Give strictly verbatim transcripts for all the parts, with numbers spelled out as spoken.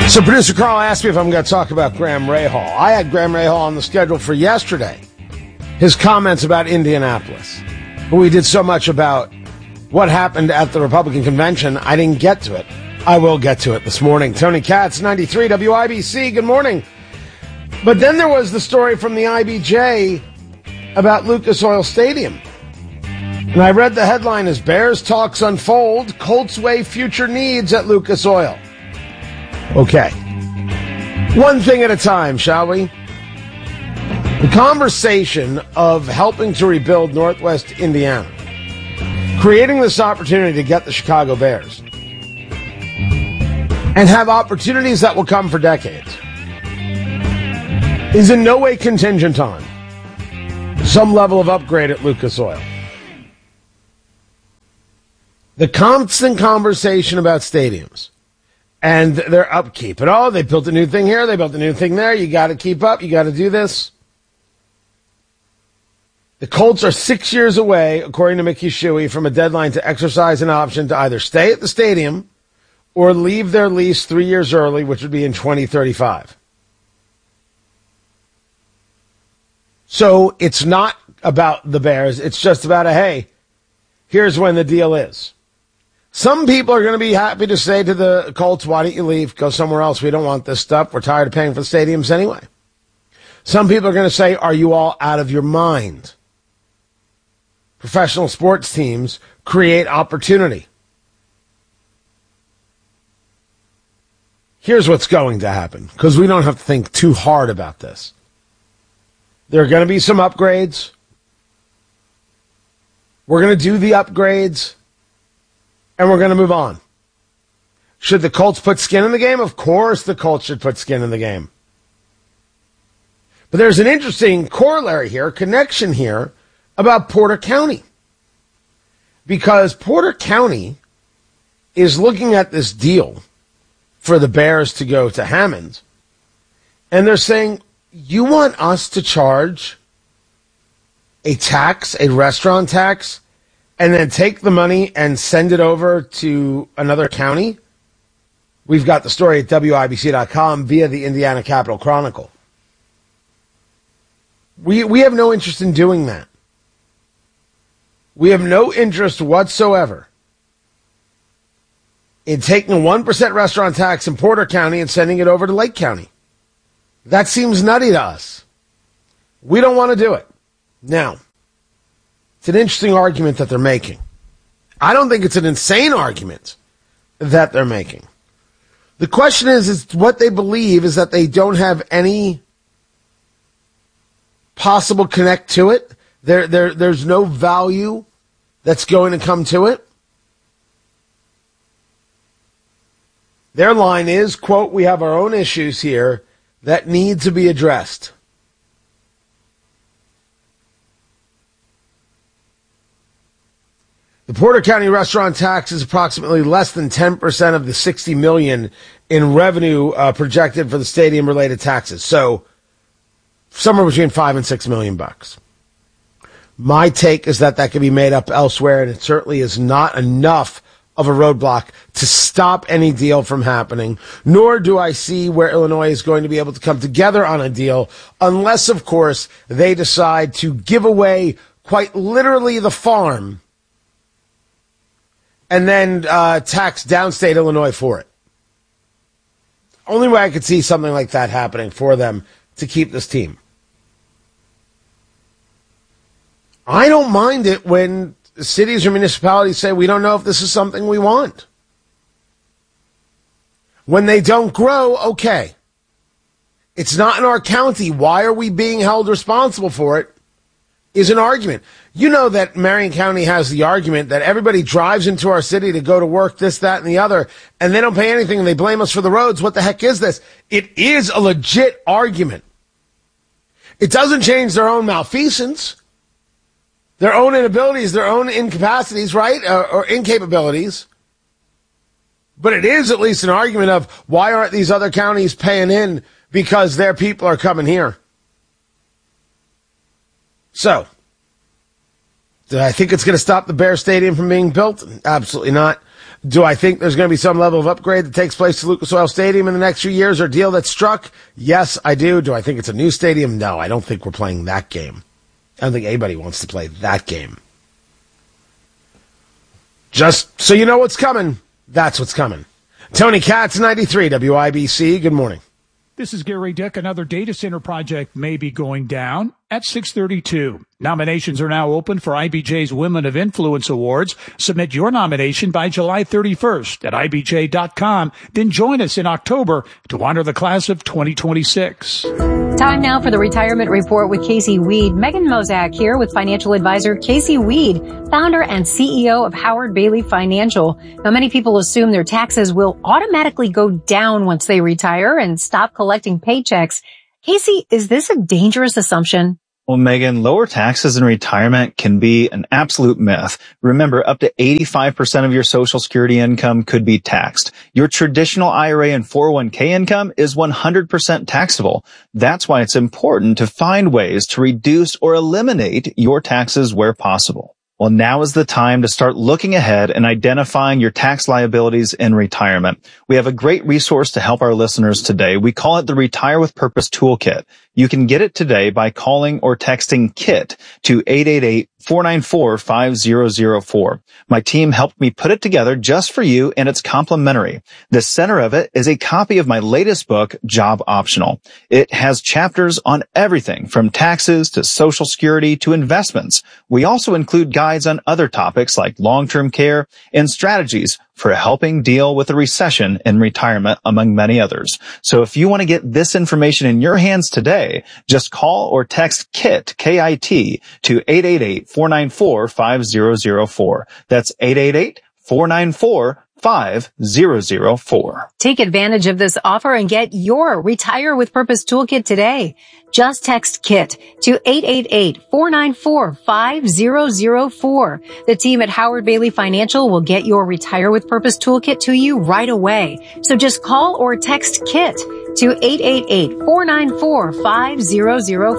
So producer Carl asked me if I'm going to talk about Graham Rahal. I had Graham Rahal on the schedule for yesterday. His comments about Indianapolis. But we did so much about what happened at the Republican convention, I didn't get to it. I will get to it this morning. Tony Katz, ninety-three W I B C. Good morning. But then there was the story from the I B J about Lucas Oil Stadium. And I read the headline as Bears talks unfold, Colts weigh future needs at Lucas Oil. Okay. One thing at a time, shall we? The conversation of helping to rebuild Northwest Indiana, creating this opportunity to get the Chicago Bears, and have opportunities that will come for decades, is in no way contingent on some level of upgrade at Lucas Oil. The constant conversation about stadiums and their upkeep. And, oh, they built a new thing here, they built a new thing there, you got to keep up, you got to do this. The Colts are six years away, according to Mickey Shuey, from a deadline to exercise an option to either stay at the stadium or leave their lease three years early, which would be in twenty thirty-five. So it's not about the Bears, it's just about a, hey, here's when the deal is. Some people are going to be happy to say to the Colts, why don't you leave? Go somewhere else. We don't want this stuff. We're tired of paying for the stadiums anyway. Some people are going to say, are you all out of your mind? Professional sports teams create opportunity. Here's what's going to happen, because we don't have to think too hard about this. There are going to be some upgrades. We're going to do the upgrades. And we're going to move on. Should the Colts put skin in the game? Of course the Colts should put skin in the game. But there's an interesting corollary here, connection here, about Porter County. Because Porter County is looking at this deal for the Bears to go to Hammond. And they're saying, you want us to charge a tax, a restaurant tax, and then take the money and send it over to another county? We've got the story at W I B C dot com via the Indiana Capital Chronicle. We we have no interest in doing that. We have no interest whatsoever in taking a one percent restaurant tax in Porter County and sending it over to Lake County. That seems nutty to us. We don't want to do it. Now, it's an interesting argument that they're making. I don't think it's an insane argument that they're making. The question is, is what they believe is that they don't have any possible connect to it. There, there, there's no value that's going to come to it. Their line is, quote, we have our own issues here that need to be addressed. The Porter County restaurant tax is approximately less than ten percent of the sixty million dollars in revenue uh, projected for the stadium-related taxes. So somewhere between five and six million bucks. My take is that that can be made up elsewhere, and it certainly is not enough of a roadblock to stop any deal from happening, nor do I see where Illinois is going to be able to come together on a deal unless, of course, they decide to give away quite literally the farm and then uh, tax downstate Illinois for it. Only way I could see something like that happening for them to keep this team. I don't mind it when cities or municipalities say, we don't know if this is something we want. When they don't grow, okay. It's not in our county. Why are we being held responsible for it? Is an argument. You know that Marion County has the argument that everybody drives into our city to go to work, this, that, and the other, and they don't pay anything and they blame us for the roads. What the heck is this? It is a legit argument. It doesn't change their own malfeasance, their own inabilities, their own incapacities, right, or, or incapabilities. But it is at least an argument of why aren't these other counties paying in because their people are coming here. So, do I think it's going to stop the Bear Stadium from being built? Absolutely not. Do I think there's going to be some level of upgrade that takes place to Lucas Oil Stadium in the next few years or deal that's struck? Yes, I do. Do I think it's a new stadium? No, I don't think we're playing that game. I don't think anybody wants to play that game. Just so you know what's coming, that's what's coming. Tony Katz, ninety-three W I B C. Good morning. This is Gary Dick. Another data center project may be going down at six thirty-two. Nominations are now open for I B J's Women of Influence Awards. Submit your nomination by July thirty-first at I B J dot com. Then join us in October to honor the class of twenty twenty-six. Time now for the Retirement Report with Casey Weed. Megan Mozak here with financial advisor Casey Weed, founder and C E O of Howard Bailey Financial. Now, many people assume their taxes will automatically go down once they retire and stop collecting paychecks. Casey, is this a dangerous assumption? Well, Megan, lower taxes in retirement can be an absolute myth. Remember, up to eighty-five percent of your Social Security income could be taxed. Your traditional I R A and four oh one k income is one hundred percent taxable. That's why it's important to find ways to reduce or eliminate your taxes where possible. Well, now is the time to start looking ahead and identifying your tax liabilities in retirement. We have a great resource to help our listeners today. We call it the Retire with Purpose Toolkit. You can get it today by calling or texting KIT to eight eight eight, four nine four, five zero zero four. My team helped me put it together just for you, and it's complimentary. The center of it is a copy of my latest book, Job Optional. It has chapters on everything from taxes to Social Security to investments. We also include guides on other topics like long-term care and strategies for helping deal with a recession in retirement, among many others. So if you want to get this information in your hands today, just call or text KIT, K I T, to eight eight eight, four nine four, five zero zero four. That's eight eight eight, four nine four, five zero zero four. Take advantage of this offer and get your Retire with Purpose Toolkit today. Just text KIT to eight eight eight, four nine four, five zero zero four. The team at Howard Bailey Financial will get your Retire with Purpose Toolkit to you right away. So just call or text KIT to eight eight eight, four nine four, five zero zero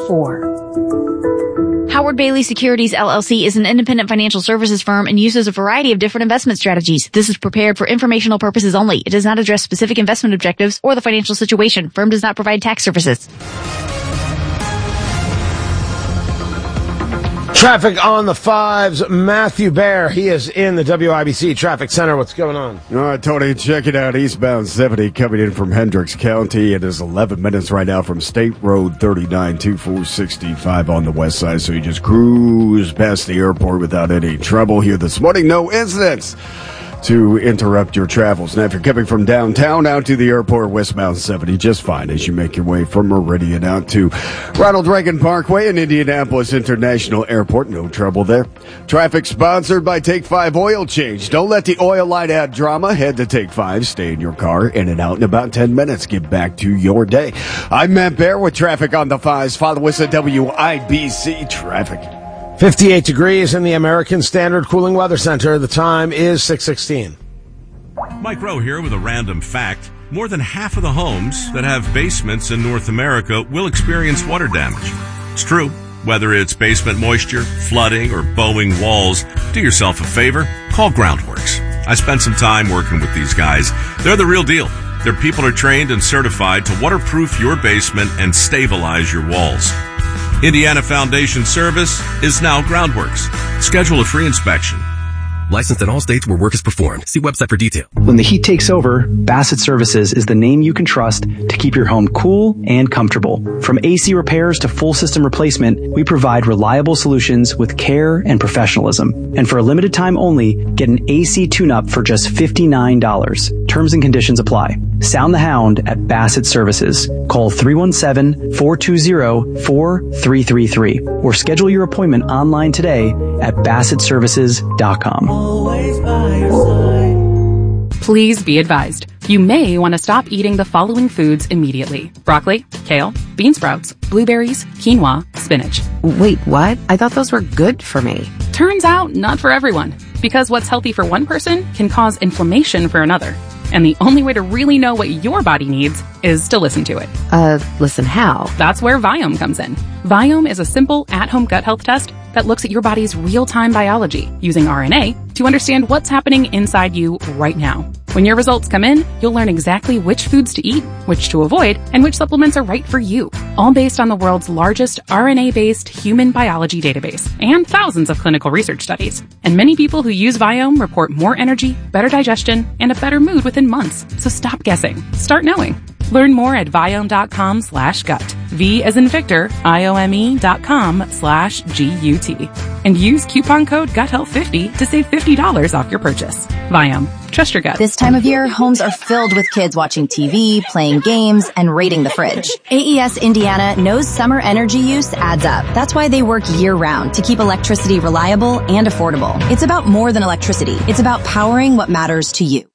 four. Howard Bailey Securities, L L C is an independent financial services firm and uses a variety of different investment strategies. This is prepared for informational purposes only. It does not address specific investment objectives or the financial situation. Firm does not provide tax services. Traffic on the fives. Matthew Baer, he is in the W I B C Traffic Center. What's going on? All right, Tony, check it out. Eastbound seventy coming in from Hendricks County. It is eleven minutes right now from State Road thirty-nine, twenty-four sixty-five on the west side. So you just cruise past the airport without any trouble here this morning. No incidents to interrupt your travels. Now, if you're coming from downtown out to the airport, westbound seventy, just fine as you make your way from Meridian out to Ronald Reagan Parkway and Indianapolis International Airport. No trouble there. Traffic sponsored by Take five Oil Change. Don't let the oil light add drama. Head to Take five. Stay in your car. In and out in about ten minutes. Get back to your day. I'm Matt Baer with Traffic on the Fives. Follow us at W I B C Traffic. fifty-eight degrees in the American Standard Cooling Weather Center. The time is six sixteen. Mike Rowe here with a random fact. More than half of the homes that have basements in North America will experience water damage. It's true. Whether it's basement moisture, flooding, or bowing walls, do yourself a favor. Call Groundworks. I spent some time working with these guys. They're the real deal. Their people are trained and certified to waterproof your basement and stabilize your walls. Indiana Foundation Service is now Groundworks. Schedule a free inspection. Licensed in all states where work is performed. See website for detail. When the heat takes over, Bassett Services is the name you can trust to keep your home cool and comfortable. From A C repairs to full system replacement, we provide reliable solutions with care and professionalism. And for a limited time only, get an A C tune-up for just fifty-nine dollars. Terms and conditions apply. Sound the Hound at Bassett Services. Call three one seven, four two zero, four three three three or schedule your appointment online today at bassett services dot com. Please be advised. You may want to stop eating the following foods immediately. Broccoli, kale, bean sprouts, blueberries, quinoa, spinach. Wait, what? I thought those were good for me. Turns out, not for everyone. Because what's healthy for one person can cause inflammation for another. And the only way to really know what your body needs is to listen to it. Uh, listen how? That's where Viome comes in. Viome is a simple, at-home gut health test that looks at your body's real-time biology using R N A to to understand what's happening inside you right now. When your results come in, you'll learn exactly which foods to eat, which to avoid, and which supplements are right for you. All based on the world's largest R N A-based human biology database and thousands of clinical research studies. And many people who use Viome report more energy, better digestion, and a better mood within months. So stop guessing. Start knowing. Learn more at Viome.com slash gut. V as in Victor, I-O-M-E dot com slash G-U-T. And use coupon code gut health fifty to save fifty dollars off your purchase. Viome. Trust your gut. This time of year, homes are filled with kids watching T V, playing games, and raiding the fridge. A E S Indiana knows summer energy use adds up. That's why they work year-round to keep electricity reliable and affordable. It's about more than electricity. It's about powering what matters to you.